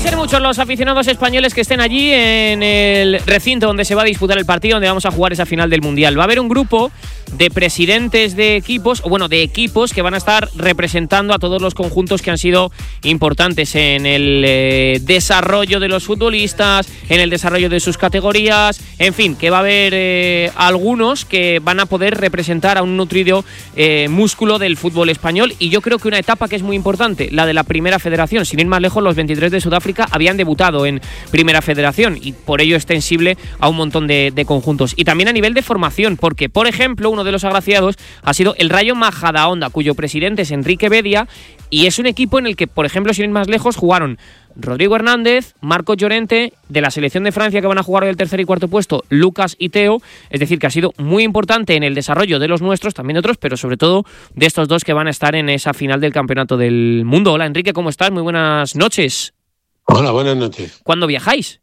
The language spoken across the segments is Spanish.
ser muchos los aficionados españoles que estén allí en el recinto donde se va a disputar el partido, donde vamos a jugar esa final del Mundial. Va a haber un grupo de presidentes de equipos, o bueno, de equipos que van a estar representando a todos los conjuntos que han sido importantes en el desarrollo de los futbolistas, en el desarrollo de sus categorías, en fin, que va a haber algunos que van a poder representar a un nutrido músculo del fútbol español. Y yo creo que una etapa que es muy importante, la de la Primera Federación. Sin ir más lejos, los 23 de Sudáfrica habían debutado en Primera Federación y por ello extensible a un montón de conjuntos. Y también a nivel de formación, porque, por ejemplo, uno de los agraciados ha sido el Rayo Majadahonda, cuyo presidente es Enrique Bedia, y es un equipo en el que, por ejemplo, sin ir más lejos, jugaron Rodrigo Hernández, Marcos Llorente, de la selección de Francia que van a jugar hoy el tercer y cuarto puesto, Lucas y Teo. Es decir, que ha sido muy importante en el desarrollo de los nuestros, también de otros, pero sobre todo de estos dos que van a estar en esa final del Campeonato del Mundo. Hola Enrique, ¿cómo estás? Muy buenas noches. Hola, buenas noches. ¿Cuándo viajáis?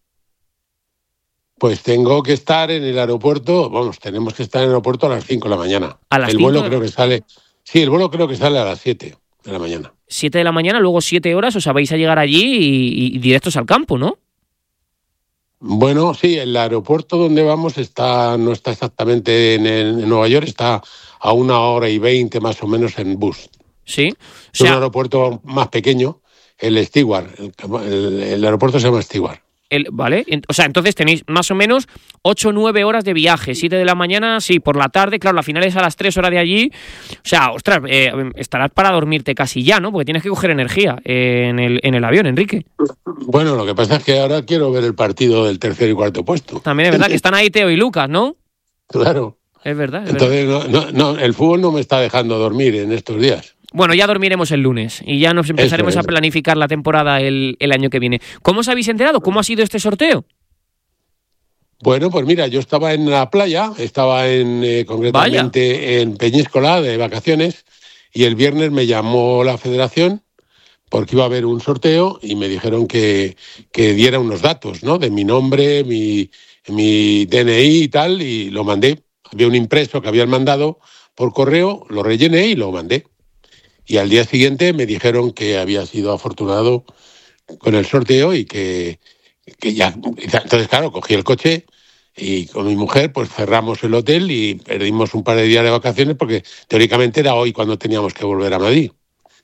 Pues tengo que estar en el aeropuerto, tenemos que estar en el aeropuerto a las 5 de la mañana. ¿A las 5? El vuelo creo que sale, sí, el vuelo creo que sale a las 7 de la mañana. 7 de la mañana, luego 7 horas, o sea, vais a llegar allí y directos al campo, ¿no? Bueno, sí, el aeropuerto donde vamos no está exactamente en Nueva York, está a 1 hora y 20 más o menos en bus. Sí. Es un aeropuerto más pequeño, el Stewart, el aeropuerto se llama Stewart. Vale, o sea, entonces tenéis más o menos 8 o 9 horas de viaje, 7 de la mañana, sí, por la tarde, claro, la final es a las 3 horas de allí, o sea, ostras, estarás para dormirte casi ya, ¿no? Porque tienes que coger energía en el avión, Enrique. Bueno, lo que pasa es que ahora quiero ver el partido del tercer y cuarto puesto. También es verdad que están ahí Teo y Lucas, ¿no? Claro. Es verdad. Entonces, no, el fútbol no me está dejando dormir en estos días. Bueno, ya dormiremos el lunes y ya nos empezaremos a planificar la temporada el año que viene. ¿Cómo os habéis enterado? ¿Cómo ha sido este sorteo? Bueno, pues mira, yo estaba en la playa, estaba concretamente en Peñíscola de vacaciones, y el viernes me llamó la federación porque iba a haber un sorteo y me dijeron que diera unos datos, ¿no? De mi nombre, mi DNI y tal, y lo mandé. Había un impreso que habían mandado por correo, lo rellené y lo mandé. Y al día siguiente me dijeron que había sido afortunado con el sorteo y que ya... Entonces, claro, cogí el coche y con mi mujer pues cerramos el hotel y perdimos un par de días de vacaciones porque teóricamente era hoy cuando teníamos que volver a Madrid.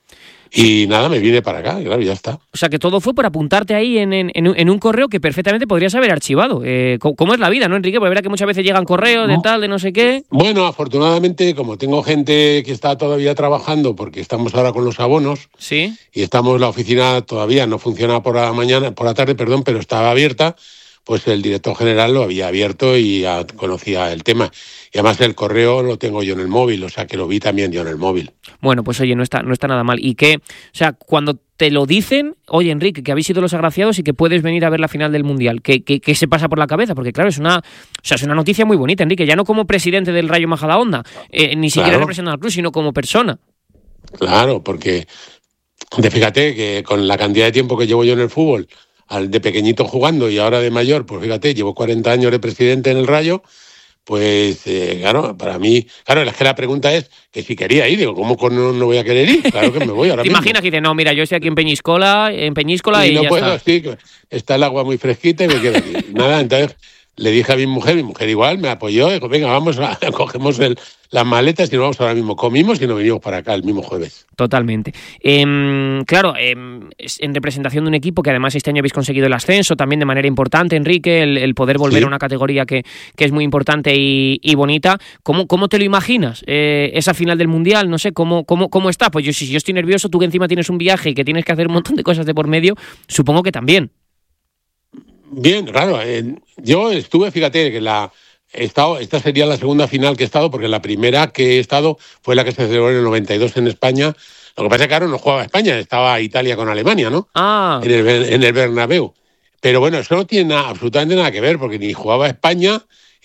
Y nada, me vine para acá, claro, ya está. O sea, que todo fue por apuntarte ahí en un correo que perfectamente podrías haber archivado. ¿Cómo es la vida, no, Enrique? Porque verá que muchas veces llegan correos de tal, de no sé qué. Bueno, afortunadamente, como tengo gente que está todavía trabajando, porque estamos ahora con los abonos, sí, y la oficina todavía no funciona por la tarde, pero estaba abierta, pues el director general lo había abierto y ya conocía el tema. Y además el correo lo tengo yo en el móvil, o sea que lo vi también yo en el móvil. Bueno, pues oye, no está nada mal. Y que, o sea, cuando te lo dicen, oye, Enrique, que habéis sido los agraciados y que puedes venir a ver la final del Mundial, ¿qué se pasa por la cabeza? Porque claro, es una noticia muy bonita, Enrique, ya no como presidente del Rayo Majadahonda, ni siquiera representando al club, sino como persona. Claro, porque fíjate que con la cantidad de tiempo que llevo yo en el fútbol, de pequeñito jugando y ahora de mayor, pues fíjate, llevo 40 años de presidente en el Rayo, pues claro, para mí, claro, es que la pregunta es que si quería ir, digo, ¿cómo no voy a querer ir? Claro que me voy ahora mismo. ¿Te imaginas que dices, no, mira, yo estoy aquí en Peñíscola y no ya puedo, está? Sí, está el agua muy fresquita y me quedo aquí. Nada, entonces le dije a mi mujer igual me apoyó, dijo, venga, cogemos las maletas y nos vamos ahora mismo. Comimos y nos venimos para acá el mismo jueves. Totalmente. Claro, en representación de un equipo que además este año habéis conseguido el ascenso también de manera importante, Enrique, el poder volver a una categoría que es muy importante y bonita. ¿Cómo te lo imaginas? Esa final del Mundial, no sé, ¿cómo está? Pues si yo estoy nervioso, tú que encima tienes un viaje y que tienes que hacer un montón de cosas de por medio, supongo que también. Bien, claro. Yo estuve, fíjate, que esta sería la segunda final que he estado, porque la primera que he estado fue la que se celebró en el 92 en España. Lo que pasa es que claro, no jugaba España, estaba Italia con Alemania, ¿no? En el Bernabéu. Pero bueno, eso no tiene absolutamente nada que ver, porque ni jugaba España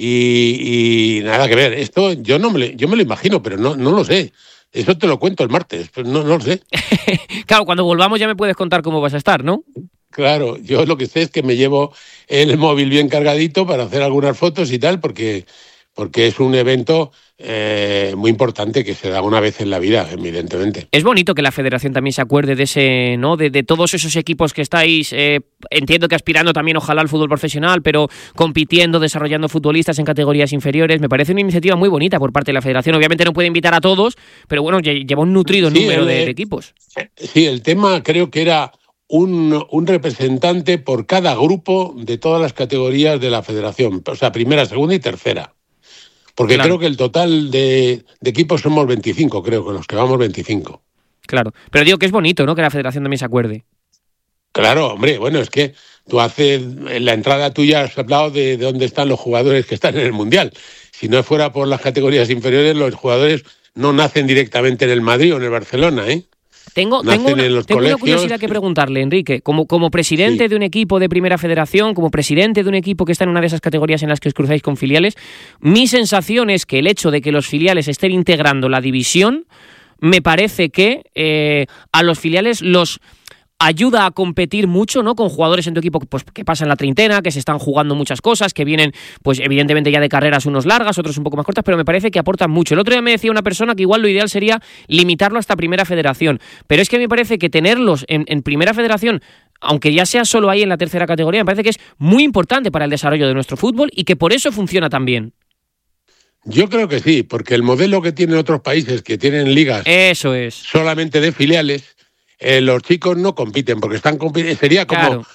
y nada que ver. Esto yo me lo imagino, pero no lo sé. Eso te lo cuento el martes, pero no lo sé. Claro, cuando volvamos ya me puedes contar cómo vas a estar, ¿no? Claro, yo lo que sé es que me llevo el móvil bien cargadito para hacer algunas fotos y tal, porque porque es un evento muy importante que se da una vez en la vida, evidentemente. Es bonito que la federación también se acuerde de ese, ¿no? De todos esos equipos que estáis, entiendo que aspirando también ojalá al fútbol profesional, pero compitiendo, desarrollando futbolistas en categorías inferiores. Me parece una iniciativa muy bonita por parte de la federación. Obviamente no puede invitar a todos, pero bueno, lleva un nutrido número de equipos. Sí, el tema creo que era un representante por cada grupo de todas las categorías de la federación, o sea, primera, segunda y tercera. Porque claro, creo que el total de equipos somos 25, creo, con los que vamos 25. Claro, pero digo que es bonito, ¿no?, que la federación también se acuerde. Claro, hombre, bueno, es que tú haces, en la entrada tuya has hablado de dónde están los jugadores que están en el Mundial. Si no fuera por las categorías inferiores, los jugadores no nacen directamente en el Madrid o en el Barcelona, ¿eh? Tengo una curiosidad que preguntarle, Enrique. Como presidente de un equipo de primera federación, como presidente de un equipo que está en una de esas categorías en las que os cruzáis con filiales, mi sensación es que el hecho de que los filiales estén integrando la división me parece que a los filiales los ayuda a competir mucho, ¿no?, con jugadores en tu equipo pues, que pasan la treintena, que se están jugando muchas cosas, que vienen, pues evidentemente ya de carreras unos largas, otros un poco más cortas, pero me parece que aportan mucho. El otro día me decía una persona que igual lo ideal sería limitarlo hasta primera federación, pero es que me parece que tenerlos en primera federación, aunque ya sea solo ahí en la tercera categoría, me parece que es muy importante para el desarrollo de nuestro fútbol y que por eso funciona tan bien. Yo creo que sí, porque el modelo que tienen otros países que tienen ligas eso es solamente de filiales, los chicos no compiten porque están compitiendo. Sería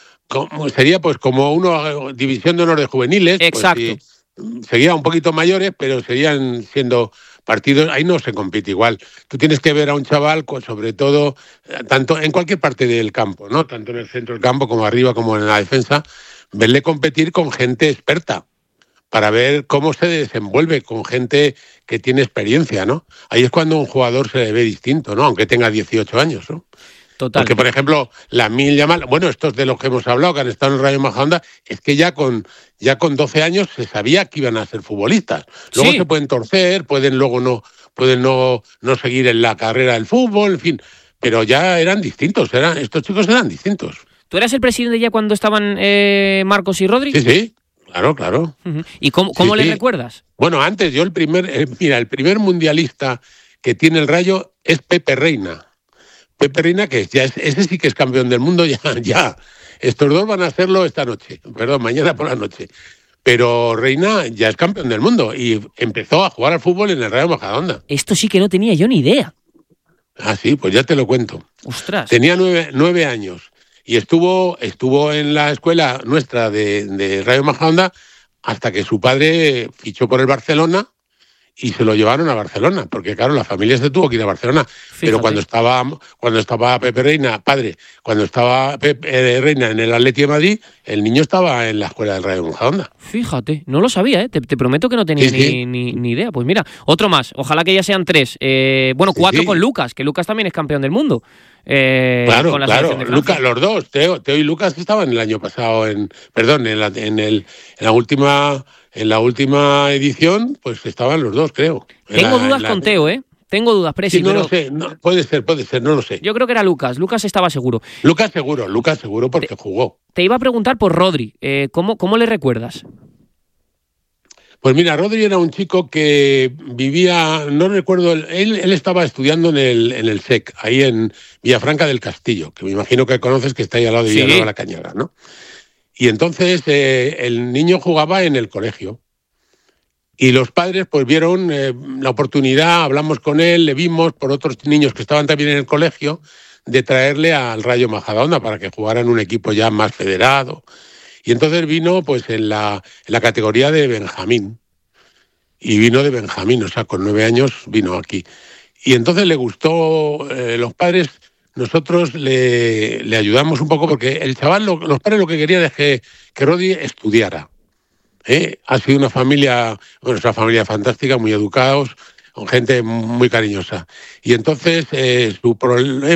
sería pues como una división de honor de juveniles. Exacto. Pues, sería un poquito mayores, pero seguirían siendo partidos. Ahí no se compite igual. Tú tienes que ver a un chaval, sobre todo, tanto en cualquier parte del campo, ¿no? Tanto en el centro del campo como arriba, como en la defensa, verle competir con gente experta para ver cómo se desenvuelve con gente que tiene experiencia, ¿no? Ahí es cuando un jugador se le ve distinto, ¿no? Aunque tenga 18 años, ¿no? Total. Porque, por ejemplo, Lamine Yamal, bueno, estos de los que hemos hablado, que han estado en el Rayo Majadahonda, es que ya con 12 años se sabía que iban a ser futbolistas. Luego se pueden torcer, pueden no seguir en la carrera del fútbol, en fin, pero ya eran distintos, estos chicos eran distintos. ¿Tú eras el presidente ya cuando estaban Marcos y Rodri? Sí. Claro. Uh-huh. ¿Y cómo le recuerdas? Bueno, antes yo el primer mundialista que tiene el Rayo es Pepe Reina. Pepe Reina, que ese sí que es campeón del mundo ya. Estos dos van a hacerlo mañana por la noche. Pero Reina ya es campeón del mundo y empezó a jugar al fútbol en el Rayo Majadahonda. Esto sí que no tenía yo ni idea. Ah, sí, pues ya te lo cuento. ¡Ostras! Tenía 9 años y estuvo en la escuela nuestra de Rayo Majadahonda hasta que su padre fichó por el Barcelona y se lo llevaron a Barcelona, porque claro, la familia se tuvo que ir a Barcelona. Fíjate. Pero cuando estaba Pepe Reina, cuando estaba Pepe Reina en el Atleti de Madrid, el niño estaba en la escuela del Rayo Majadahonda. Fíjate, no lo sabía, ¿eh? Te prometo que no tenía ni idea. Pues mira, otro más, ojalá que ya sean 3. 4 con Lucas, que Lucas también es campeón del mundo. Claro, Lucas, los dos, Teo y Lucas estaban el año pasado en la última edición, pues estaban los dos, creo. Tengo dudas con Teo, ¿eh? Tengo dudas, Presi. Sí, no lo sé, puede ser, no lo sé. Yo creo que era Lucas estaba seguro. Lucas seguro porque jugó. Te iba a preguntar por Rodri, ¿cómo le recuerdas? Pues mira, Rodri era un chico que vivía, no recuerdo, él estaba estudiando en el SEC, ahí en Villafranca del Castillo, que me imagino que conoces, que está ahí al lado de Villanueva la Cañada, ¿no? Y entonces el niño jugaba en el colegio. Y los padres pues vieron la oportunidad, hablamos con él, le vimos por otros niños que estaban también en el colegio, de traerle al Rayo Majadahonda para que jugara en un equipo ya más federado. Y entonces vino pues en la categoría de Benjamín. Y vino de Benjamín, o sea, con 9 años vino aquí. Y entonces le gustó, los padres, nosotros le ayudamos un poco porque el chaval, los padres lo que querían es que Rodri estudiara. Ha sido una familia fantástica, muy educados, con gente muy cariñosa. Y entonces su problema